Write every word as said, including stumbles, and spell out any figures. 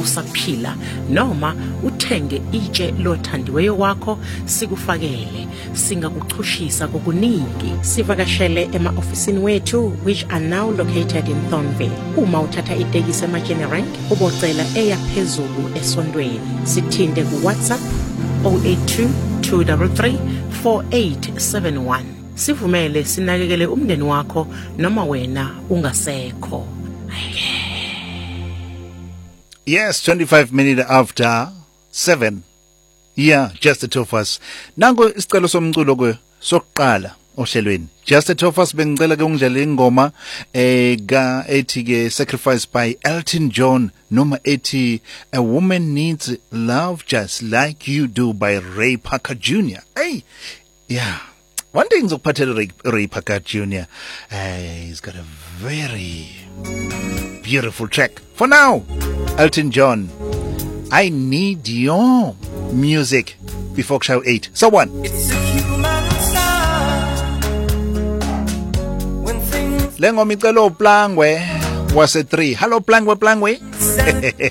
usaphila noma uthenge itshe lothandiweyo wakho sikufakele singakuchushisa kokuningi. Sivakashele ema-ofisini wethu which are now located in Thornville. Uma uthatha itekisi eMatsheni Rank ubocela eyaphezulu esondweni. Sithinte ku WhatsApp zero eight two, two three three, four eight seven one. Sivumele sinakekele umndeni wakho noma wena ungasekho. Yes, twenty-five minutes after seven. Yeah, just the two of us. Nango isicelo somculo kwe sokuqala ohlelweni. Just the two of us bengicela ke ungidlale ingoma eh ka ethi ke Sacrifice by Elton John noma ethi A Woman Needs Love Just Like You Do by Ray Parker Junior Hey, yeah. One thing ngizokuphathela Ray, Ray Parker Junior Uh, he's got a very beautiful track. For now, Elton John, I Need Your Music before show eight. So one. It's a human side when things Lengo micelo Plangwe was a three. Hello Plangwe Plangwe.